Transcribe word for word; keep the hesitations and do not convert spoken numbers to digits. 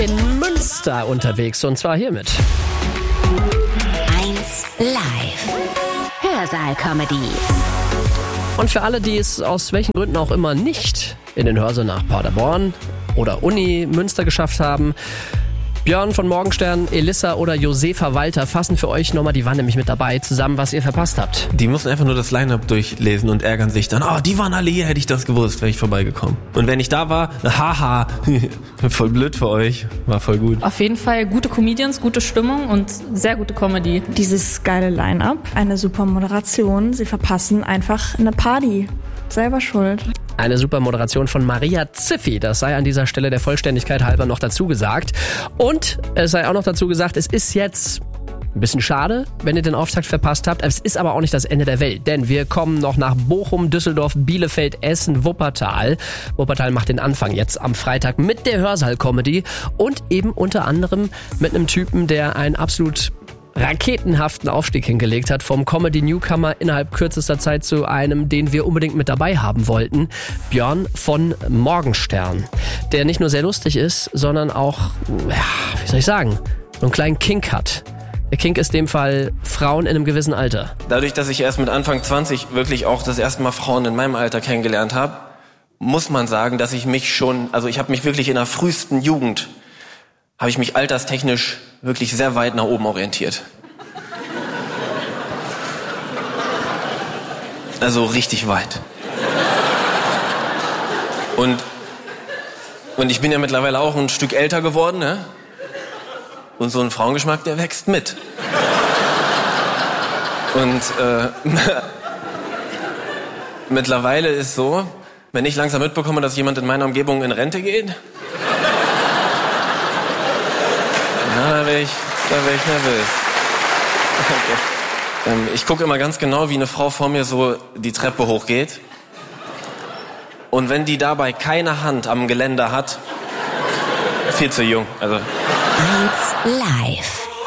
in Münster unterwegs und zwar hiermit. eins live. Hörsaal-Comedy. Und für alle, die es aus welchen Gründen auch immer nicht in den Hörsaal nach Paderborn oder Uni Münster geschafft haben, Björn von Morgenstern, Elissa oder Josefa Walter fassen für euch nochmal, die waren nämlich mit dabei, zusammen, was ihr verpasst habt. Die mussten einfach nur das Line-Up durchlesen und ärgern sich dann, oh, die waren alle hier, hätte ich das gewusst, wäre ich vorbeigekommen. Und wenn ich da war, haha, voll blöd für euch, war voll gut. Auf jeden Fall gute Comedians, gute Stimmung und sehr gute Comedy. Dieses geile Line-Up, eine super Moderation, sie verpassen einfach eine Party. Selber schuld. Eine super Moderation von Maria Ziffi, das sei an dieser Stelle der Vollständigkeit halber noch dazu gesagt. Und es sei auch noch dazu gesagt, es ist jetzt ein bisschen schade, wenn ihr den Auftakt verpasst habt. Es ist aber auch nicht das Ende der Welt, denn wir kommen noch nach Bochum, Düsseldorf, Bielefeld, Essen, Wuppertal. Wuppertal macht den Anfang jetzt am Freitag mit der Hörsaal-Comedy und eben unter anderem mit einem Typen, der ein absolut raketenhaften Aufstieg hingelegt hat, vom Comedy-Newcomer innerhalb kürzester Zeit zu einem, den wir unbedingt mit dabei haben wollten, Björn von Morgenstern, der nicht nur sehr lustig ist, sondern auch, ja, wie soll ich sagen, so einen kleinen Kink hat. Der Kink ist in dem Fall Frauen in einem gewissen Alter. Dadurch, dass ich erst mit Anfang zwanzig wirklich auch das erste Mal Frauen in meinem Alter kennengelernt habe, muss man sagen, dass ich mich schon, also ich habe mich wirklich in der frühesten Jugend, habe ich mich alterstechnisch wirklich sehr weit nach oben orientiert. Also richtig weit. Und, und ich bin ja mittlerweile auch ein Stück älter geworden, ne? Und so ein Frauengeschmack, der wächst mit. Und äh, mittlerweile ist so, wenn ich langsam mitbekomme, dass jemand in meiner Umgebung in Rente geht, na, da wäre ich, da wär ich nervös. Okay. Ähm, ich gucke immer ganz genau, wie eine Frau vor mir so die Treppe hochgeht. Und wenn die dabei keine Hand am Geländer hat, viel zu jung. Also eins live.